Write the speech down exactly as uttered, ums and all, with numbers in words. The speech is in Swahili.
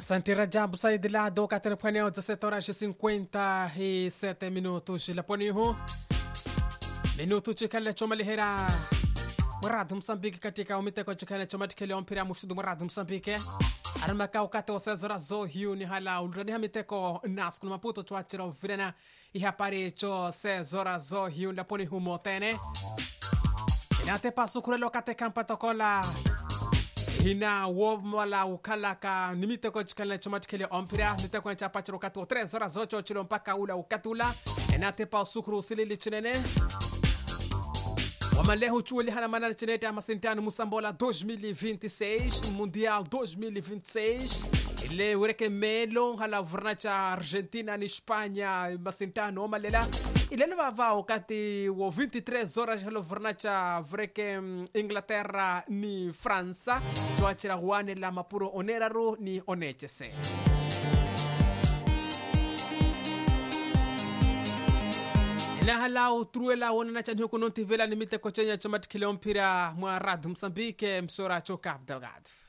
Asante Rajabu Said Lado katika pwani ya dezessete horas e cinquenta e sete minutos la pwani huu minuto chikale choma lihera Murad Msambiki katika umiteko chikale choma tikele ompira mushudu Murad Msambiki aramaka ukate osezora zo hiu ni hala ulrani hamiteko nas kuna maputo chuachiro virena ihapari cho sezora zo hiu la pwani huu motene inate pasu kurelo kate kampa tokola hina womala ukalaka nimite ko chikale chomatikele ompira nite ko chapa chiro katu tres horas ocho chilo mpaka ula ukatula enate pa sukuru silili chinene wamalehu chuli hana manana chinete amasintano musambola dois mil e vinte e seis mundial dois mil e vinte e seis ile ureke melo hala vrnacha Argentina ni Espanha masintano malela ile leva vao kati wo vinte e três horas halo vrnacha vreke Inglaterra ni França tuachira wane la mapuro oneraru ni onechese ila hala utruela wonana chani huko nonti vela nimite kochenya chamati kile mpira mwa Rad Msambike msora choka Abdelgad